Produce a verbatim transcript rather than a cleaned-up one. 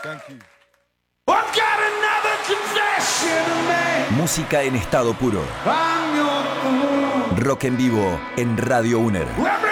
Thank you. Música en estado puro. Rock en vivo en Radio Uner.